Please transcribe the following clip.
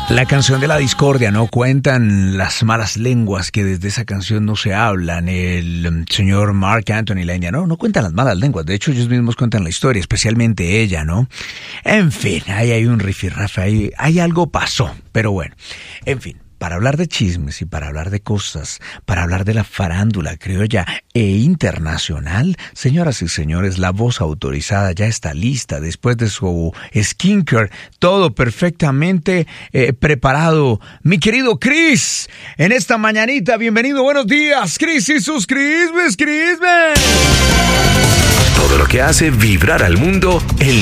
La canción de la discordia, ¿no? Cuentan las malas lenguas que desde esa canción no se hablan. El señor Mark Anthony, la India, no cuentan las malas lenguas. De hecho, ellos mismos cuentan la historia, especialmente ella, ¿no? En fin, ahí hay un rifirrafe, ahí algo pasó. Pero bueno, en fin. Para hablar de chismes y para hablar de cosas, para hablar de la farándula criolla e internacional, señoras y señores, la voz autorizada ya está lista después de su skincare, todo perfectamente preparado. Mi querido Chris, en esta mañanita, bienvenido, buenos días, Chris y sus crismes. Todo lo que hace vibrar al mundo en